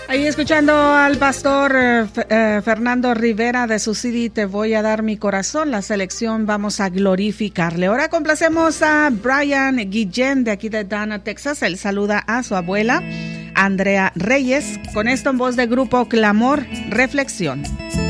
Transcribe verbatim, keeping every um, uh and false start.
Ahí escuchando al pastor eh, eh, Fernando Rivera de su C D Te voy a dar mi corazón, la selección Vamos a glorificarle. Ahora complacemos a Brian Guillén de aquí de Dana, Texas. Él saluda a su abuela, Andrea Reyes, con esto en voz de grupo Clamor, Reflexión.